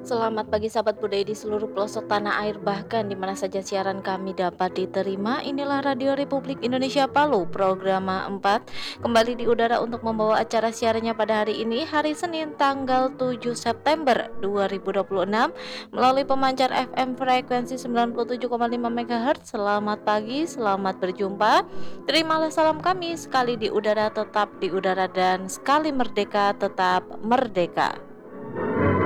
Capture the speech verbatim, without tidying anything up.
Selamat pagi sahabat budaya di seluruh pelosok tanah air bahkan di mana saja siaran kami dapat diterima. Inilah Radio Republik Indonesia Palu, Programa empat kembali di udara untuk membawa acara siarannya pada hari ini, hari Senin tanggal tujuh September dua ribu dua puluh enam melalui pemancar F M frekuensi sembilan puluh tujuh koma lima MHz. Selamat pagi, selamat berjumpa. Terimalah salam kami, sekali di udara tetap di udara dan sekali merdeka tetap merdeka.